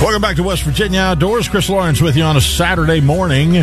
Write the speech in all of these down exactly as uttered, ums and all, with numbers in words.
Welcome back to West Virginia Outdoors. Chris Lawrence with you on a Saturday morning.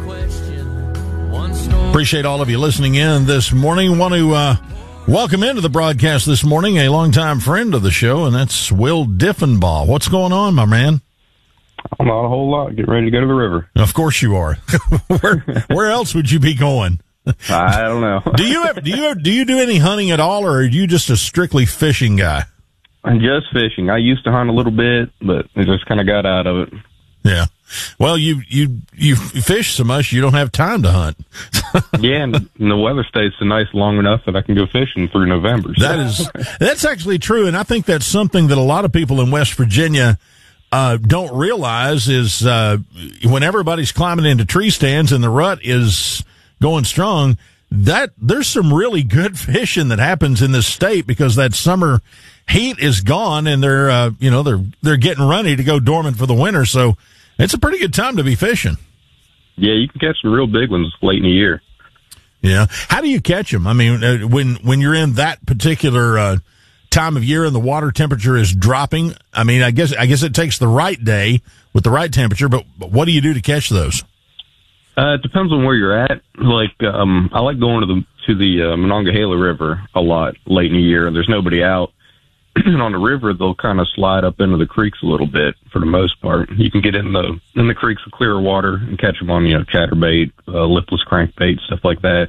Appreciate all of you listening in this morning. Want to uh, welcome into the broadcast this morning a longtime friend of the show, and that's Will Diffenbaugh. What's going on, my man? Not a whole lot. Get ready to go to the river. Of course you are. where where else would you be going? I don't know. do you have, do you do you do any hunting at all, or are you just a strictly fishing guy? I'm just fishing. I used to hunt a little bit, but I just kind of got out of it. Yeah. Well, you you you fish so much you don't have time to hunt. Yeah, and the weather stays so nice long enough that I can go fishing through November. So. That is that's actually true, and I think that's something that a lot of people in West Virginia uh don't realize is uh when everybody's climbing into tree stands and the rut is going strong, that there's some really good fishing that happens in this state because that summer heat is gone and they're, uh, you know, they're, they're getting ready to go dormant for the winter. So it's a pretty good time to be fishing. Yeah. You can catch some real big ones late in the year. Yeah. How do you catch them? I mean, uh, when, when you're in that particular, uh, time of year and the water temperature is dropping, I mean, I guess, I guess it takes the right day with the right temperature, but, but what do you do to catch those? Uh, it depends on where you're at. Like, um, I like going to the, to the, uh, Monongahela River a lot late in the year. There's nobody out. And on the river, they'll kind of slide up into the creeks a little bit for the most part. You can get in the in the creeks with clearer water and catch them on, you know, chatterbait, uh, lipless crankbait, stuff like that.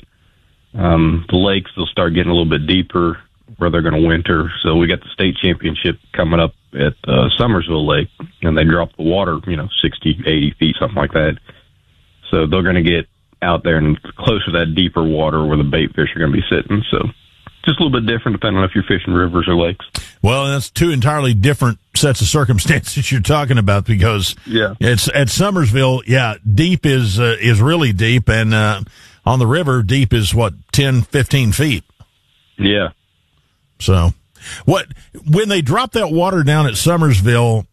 Um, the lakes, they'll start getting a little bit deeper where they're going to winter. So we got the state championship coming up at uh, Summersville Lake, and they drop the water, you know, sixty, eighty feet, something like that. So they're going to get out there and closer to that deeper water where the bait fish are going to be sitting. So just a little bit different depending on if you're fishing rivers or lakes. Well, that's two entirely different sets of circumstances you're talking about because yeah, it's at Summersville. Yeah, deep is uh, is really deep, and uh, on the river, deep is what ten, fifteen feet. Yeah. So, what when they drop that water down at Summersville,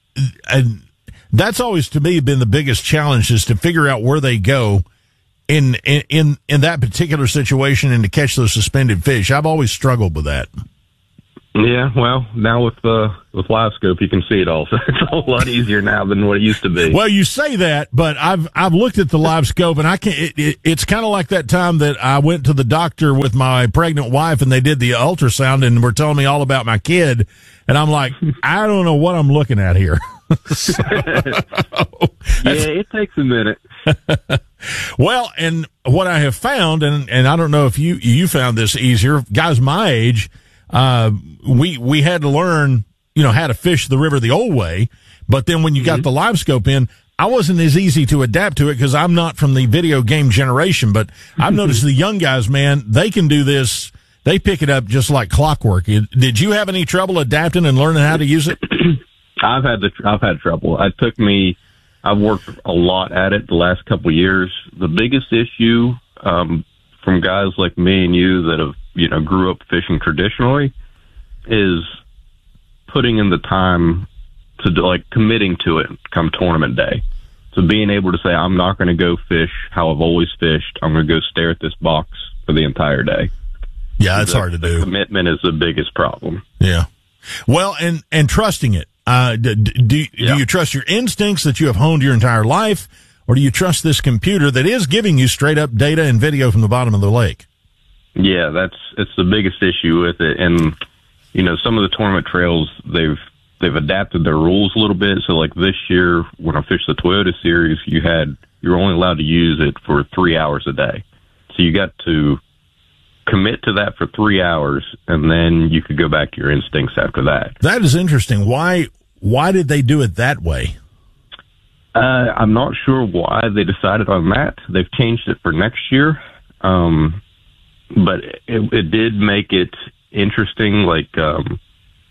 and that's always to me been the biggest challenge is to figure out where they go in in in, in that particular situation and to catch those suspended fish. I've always struggled with that. Yeah, well, now with uh, with live scope, you can see it all. So it's a whole lot easier now than what it used to be. Well, you say that, but I've I've looked at the live scope, and I can. It, it, it's kind of like that time that I went to the doctor with my pregnant wife, and they did the ultrasound, and were telling me all about my kid, and I'm like, I don't know what I'm looking at here. So, yeah, it takes a minute. Well, and what I have found, and and I don't know if you you found this easier, guys my age. Uh, we, we had to learn, you know, how to fish the river the old way. But then when you got mm-hmm. the live scope in, I wasn't as easy to adapt to it because I'm not from the video game generation. But I've noticed the young guys, man, they can do this. They pick it up just like clockwork. Did you have any trouble adapting and learning how to use it? I've had the, I've had trouble. It took me, I've worked a lot at it the last couple of years. The biggest issue, um, from guys like me and you that have, you know, grew up fishing traditionally is putting in the time to do, like committing to it come tournament day. So being able to say, I'm not going to go fish how I've always fished. I'm going to go stare at this box for the entire day. Yeah, it's the, hard to the do. Commitment is the biggest problem. Yeah. Well, and, and trusting it. Uh, do, do, yeah. do you trust your instincts that you have honed your entire life? Or do you trust this computer that is giving you straight up data and video from the bottom of the lake? Yeah, that's it's the biggest issue with it. And, you know, some of the tournament trails, they've they've adapted their rules a little bit. So, like this year, when I fished the Toyota Series, you had you were only allowed to use it for three hours a day. So you got to commit to that for three hours, and then you could go back to your instincts after that. That is interesting. Why why did they do it that way? Uh, I'm not sure why they decided on that. They've changed it for next year. Um, but it, it did make it interesting. Like, um,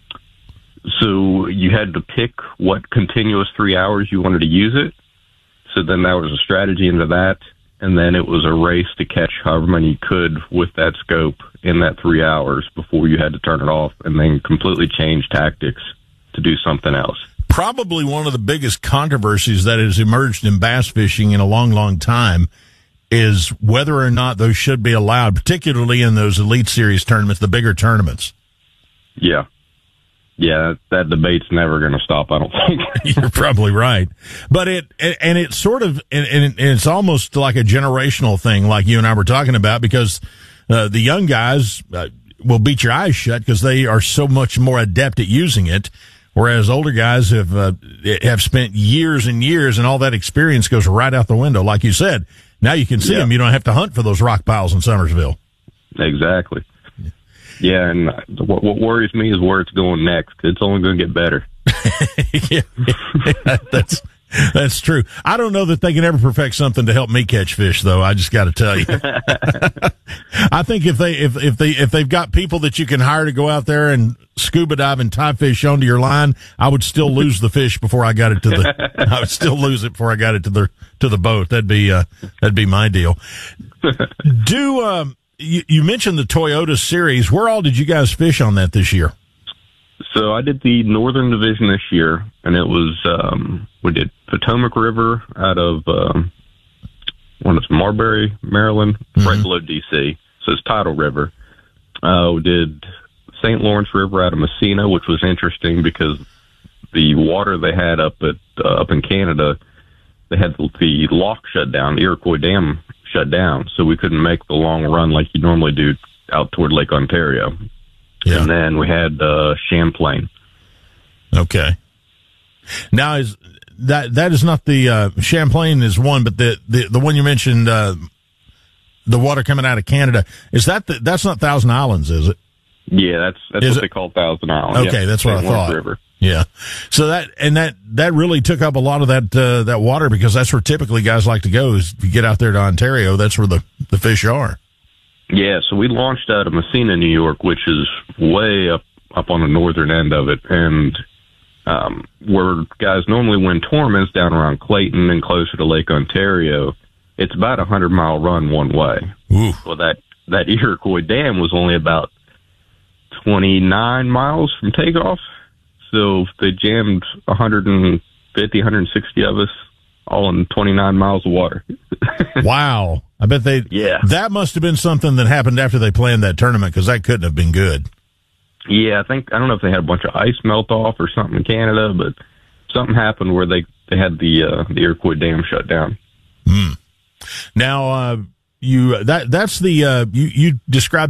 so you had to pick what continuous three hours you wanted to use it. So then there was a strategy into that. And then it was a race to catch however many you could with that scope in that three hours before you had to turn it off and then completely change tactics to do something else. Probably one of the biggest controversies that has emerged in bass fishing in a long, long time is whether or not those should be allowed, particularly in those Elite Series tournaments, the bigger tournaments. Yeah. Yeah, that debate's never going to stop, I don't think. You're probably right. But it, and it's sort of, and, and it's almost like a generational thing, like you and I were talking about, because uh, the young guys uh, will beat your eyes shut because they are so much more adept at using it, whereas older guys have uh, have spent years and years, and all that experience goes right out the window. Like you said, now you can see yeah. them. You don't have to hunt for those rock piles in Summersville. Exactly. Yeah, and what, what worries me is where it's going next. It's only going to get better. yeah, that's that's true. I don't know that they can ever perfect something to help me catch fish, though. I just got to tell you. I think if they if if they if they've got people that you can hire to go out there and scuba dive and tie fish onto your line, I would still lose the fish before I got it to the. I would still lose it before I got it to the to the boat. That'd be uh, that'd be my deal. Do um. You, you mentioned the Toyota series. Where all did you guys fish on that this year? So I did the Northern Division this year, and it was um, we did Potomac River out of um, one is Marbury, Maryland, mm-hmm. right below D C. So it's Tidal River. Uh, we did Saint Lawrence River out of Messina, which was interesting because the water they had up at uh, up in Canada, they had the, the lock shut down, the Iroquois Dam shut down, so we couldn't make the long run like you normally do out toward Lake Ontario. Yeah. And then we had uh, Champlain. Okay. Now is that that is not the uh, Champlain is one, but the the, the one you mentioned, uh, the water coming out of Canada, is that the, that's not Thousand Islands, is it? Yeah, that's that's is what it? they call Thousand Islands. Okay, yeah. that's what Saint I thought. River. Yeah. So that, and that, that really took up a lot of that, uh, that water, because that's where typically guys like to go is if you get out there to Ontario, that's where the, the fish are. Yeah. So we launched out of Messina, New York, which is way up, up on the northern end of it. And, um, where guys normally win tournaments down around Clayton and closer to Lake Ontario, it's about a hundred mile run one way. Ooh. Well, that, that Iroquois Dam was only about twenty-nine miles from takeoff. So they jammed one hundred fifty, one hundred sixty of us all in twenty-nine miles of water. Wow. I bet they, yeah. That must have been something that happened after they planned that tournament, because that couldn't have been good. Yeah, I think, I don't know if they had a bunch of ice melt off or something in Canada, but something happened where they, they had the, uh, the Iroquois Dam shut down. Hmm. Now, uh, you, that, that's the, uh, you, you described